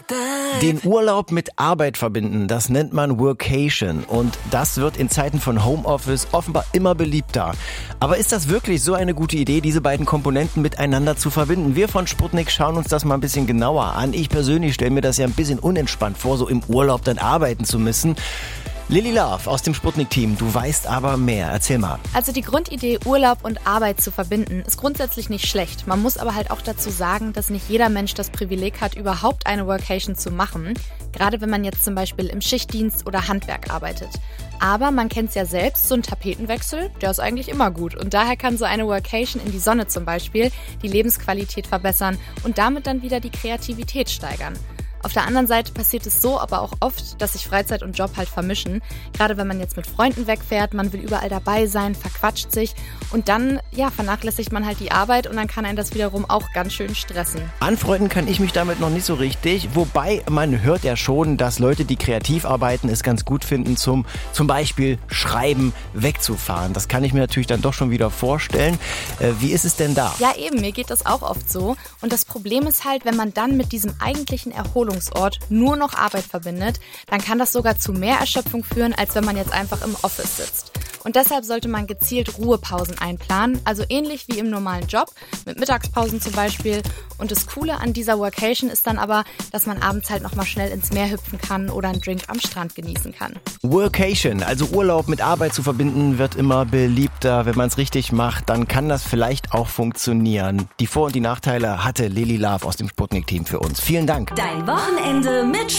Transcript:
Den Urlaub mit Arbeit verbinden, das nennt man Workation. Und das wird in Zeiten von Homeoffice offenbar immer beliebter. Aber ist das wirklich so eine gute Idee, diese beiden Komponenten miteinander zu verbinden? Wir von Sputnik schauen uns das mal ein bisschen genauer an. Ich persönlich stelle mir das ja ein bisschen unentspannt vor, so im Urlaub dann arbeiten zu müssen. Lily Love aus dem Sputnik-Team, du weißt aber mehr. Erzähl mal. Also die Grundidee, Urlaub und Arbeit zu verbinden, ist grundsätzlich nicht schlecht. Man muss aber halt auch dazu sagen, dass nicht jeder Mensch das Privileg hat, überhaupt eine Workation zu machen. Gerade wenn man jetzt zum Beispiel im Schichtdienst oder Handwerk arbeitet. Aber man kennt es ja selbst, so ein Tapetenwechsel, der ist eigentlich immer gut. Und daher kann so eine Workation in die Sonne zum Beispiel die Lebensqualität verbessern und damit dann wieder die Kreativität steigern. Auf der anderen Seite passiert es so aber auch oft, dass sich Freizeit und Job halt vermischen. Gerade wenn man jetzt mit Freunden wegfährt, man will überall dabei sein, verquatscht sich und dann vernachlässigt man halt die Arbeit und dann kann einen das wiederum auch ganz schön stressen. Anfreunden kann ich mich damit noch nicht so richtig, wobei man hört ja schon, dass Leute, die kreativ arbeiten, es ganz gut finden, zum Beispiel Schreiben wegzufahren. Das kann ich mir natürlich dann doch schon wieder vorstellen. Wie ist es denn da? Ja eben, mir geht das auch oft so und das Problem ist halt, wenn man dann mit diesem eigentlichen Erholungsort nur noch Arbeit verbindet, dann kann das sogar zu mehr Erschöpfung führen, als wenn man jetzt einfach im Office sitzt. Und deshalb sollte man gezielt Ruhepausen einplanen, also ähnlich wie im normalen Job, mit Mittagspausen zum Beispiel. Und das Coole an dieser Workation ist dann aber, dass man abends halt nochmal schnell ins Meer hüpfen kann oder einen Drink am Strand genießen kann. Workation, also Urlaub mit Arbeit zu verbinden, wird immer beliebter. Wenn man es richtig macht, dann kann das vielleicht auch funktionieren. Die Vor- und die Nachteile hatte Lily Love aus dem Sputnik-Team für uns. Vielen Dank. Dein Wochenende mit